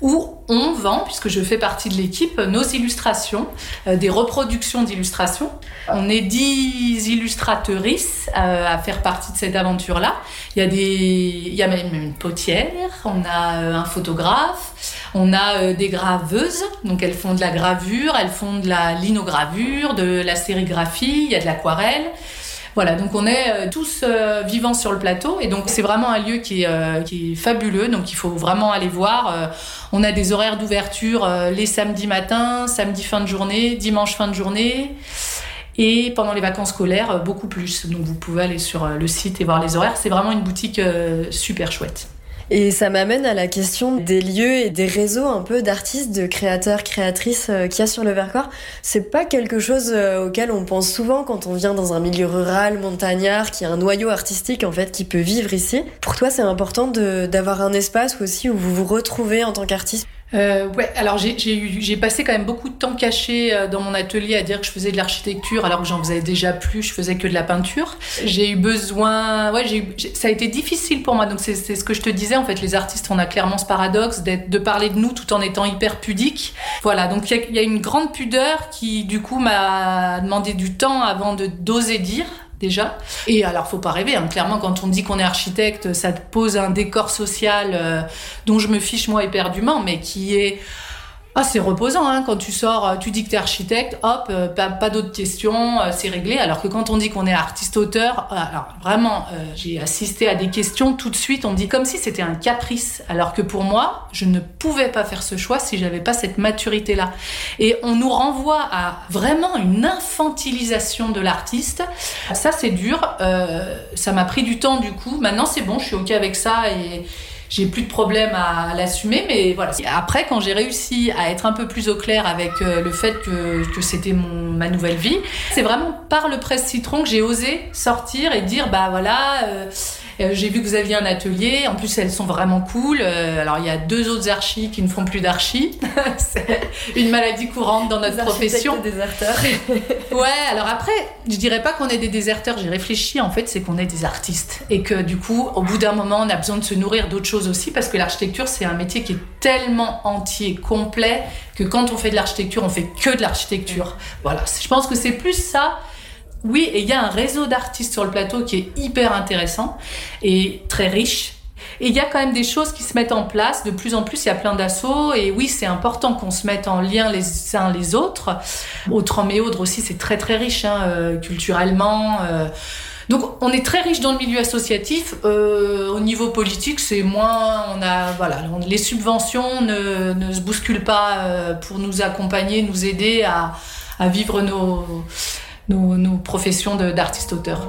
où on vend, puisque je fais partie de l'équipe, nos illustrations, des reproductions d'illustrations. On est 10 illustratrices à faire partie de cette aventure-là. Il y a même une potière, on a un photographe, on a des graveuses, donc elles font de la gravure, elles font de la linogravure, de la sérigraphie, il y a de l'aquarelle. Voilà, donc on est tous vivants sur le plateau et donc c'est vraiment un lieu qui est fabuleux, donc il faut vraiment aller voir. On a des horaires d'ouverture les samedis matins, samedi fin de journée, dimanche fin de journée et pendant les vacances scolaires beaucoup plus. Donc vous pouvez aller sur le site et voir les horaires, c'est vraiment une boutique super chouette. Et ça m'amène à la question des lieux et des réseaux un peu d'artistes, de créateurs, créatrices qu'il y a sur le Vercors. C'est pas quelque chose auquel on pense souvent quand on vient dans un milieu rural, montagnard, qui a un noyau artistique en fait qui peut vivre ici. Pour toi, c'est important d'avoir un espace aussi où vous vous retrouvez en tant qu'artiste. Ouais, alors j'ai passé quand même beaucoup de temps caché dans mon atelier à dire que je faisais de l'architecture alors que j'en faisais déjà plus, je faisais que de la peinture. J'ai eu besoin, ça a été difficile pour moi, donc c'est ce que je te disais, en fait les artistes on a clairement ce paradoxe de parler de nous tout en étant hyper pudique. Voilà, donc il y a une grande pudeur qui du coup m'a demandé du temps avant d'oser dire. Déjà. Et alors, faut pas rêver, hein. Clairement, quand on dit qu'on est architecte, ça te pose un décor social dont je me fiche moi éperdument, mais qui est... Ah, c'est reposant, hein. Quand tu sors, tu dis que t'es architecte, hop, pas d'autres questions, c'est réglé. Alors que quand on dit qu'on est artiste-auteur, alors vraiment, j'ai assisté à des questions tout de suite, on me dit comme si c'était un caprice. Alors que pour moi, je ne pouvais pas faire ce choix si j'avais pas cette maturité-là. Et on nous renvoie à vraiment une infantilisation de l'artiste. Ça, c'est dur. Ça m'a pris du temps, du coup. Maintenant, c'est bon, je suis OK avec ça et... J'ai plus de problème à l'assumer, mais voilà. Après, quand j'ai réussi à être un peu plus au clair avec le fait que c'était ma nouvelle vie, c'est vraiment par le presse-citron que j'ai osé sortir et dire, bah voilà, j'ai vu que vous aviez un atelier. En plus, elles sont vraiment cool. Alors, il y a 2 autres archis qui ne font plus d'archi. C'est une maladie courante dans notre profession. Des déserteurs. Ouais, alors après, je dirais pas qu'on est des déserteurs. J'ai réfléchi, en fait, c'est qu'on est des artistes. Et que du coup, au bout d'un moment, on a besoin de se nourrir d'autres choses aussi, parce que l'architecture, c'est un métier qui est tellement entier, complet, que quand on fait de l'architecture, on fait que de l'architecture. Voilà, je pense que c'est plus ça. Oui, et il y a un réseau d'artistes sur le plateau qui est hyper intéressant et très riche. Et il y a quand même des choses qui se mettent en place. De plus en plus, il y a plein d'assauts. Et oui, c'est important qu'on se mette en lien les uns les autres. Autran-Méaudre aussi, c'est très très riche, hein, culturellement. Donc, on est très riche dans le milieu associatif. Au niveau politique, c'est moins... les subventions ne se bousculent pas pour nous accompagner, nous aider à vivre nos professions d'artistes-auteurs.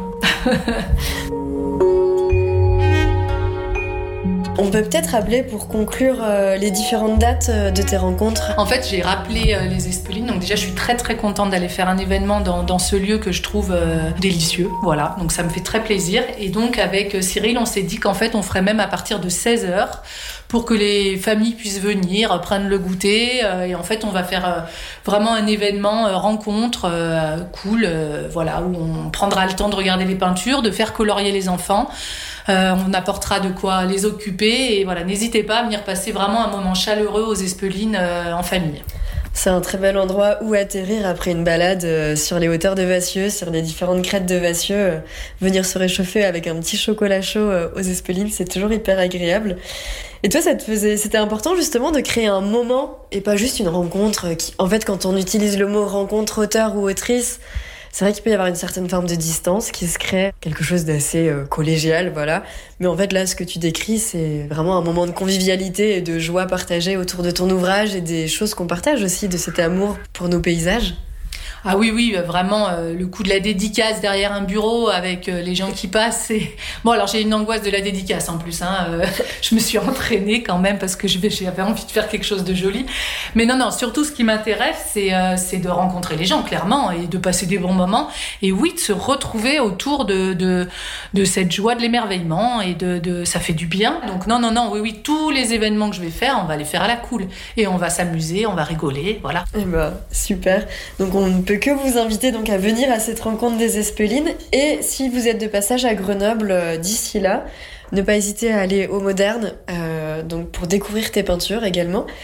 On peut peut-être rappeler pour conclure les différentes dates de tes rencontres. En fait, j'ai rappelé les Espelines. Donc déjà, je suis très très contente d'aller faire un événement dans ce lieu que je trouve délicieux. Voilà, donc ça me fait très plaisir. Et donc avec Cyril, on s'est dit qu'en fait, on ferait même à partir de 16h pour que les familles puissent venir, prendre le goûter. Et en fait, on va faire vraiment un événement rencontre cool, voilà, où on prendra le temps de regarder les peintures, de faire colorier les enfants. On apportera de quoi les occuper et voilà, n'hésitez pas à venir passer vraiment un moment chaleureux aux Espelines en famille. C'est un très bel endroit où atterrir après une balade sur les hauteurs de Vassieux, sur les différentes crêtes de Vassieux. Venir se réchauffer avec un petit chocolat chaud aux Espelines, c'est toujours hyper agréable. Et toi, c'était important justement de créer un moment et pas juste une rencontre qui, en fait, quand on utilise le mot rencontre auteur ou autrice, c'est vrai qu'il peut y avoir une certaine forme de distance qui se crée, quelque chose d'assez collégial, voilà. Mais en fait, là, ce que tu décris, c'est vraiment un moment de convivialité et de joie partagée autour de ton ouvrage et des choses qu'on partage aussi, de cet amour pour nos paysages. Ah oui, vraiment, le coup de la dédicace derrière un bureau avec les gens qui passent. Bon, alors j'ai une angoisse de la dédicace en plus. Je me suis entraînée quand même parce que j'avais envie de faire quelque chose de joli. Mais non, surtout ce qui m'intéresse, c'est de rencontrer les gens, clairement, et de passer des bons moments. Et oui, de se retrouver autour de cette joie de l'émerveillement et ça fait du bien. Donc non, oui, tous les événements que je vais faire, on va les faire à la cool. Et on va s'amuser, on va rigoler, voilà. Eh ben, super. Donc on ne peut que vous inviter donc à venir à cette rencontre des Espelines. Et si vous êtes de passage à Grenoble d'ici là, ne pas hésiter à aller au Moderne donc pour découvrir tes peintures également.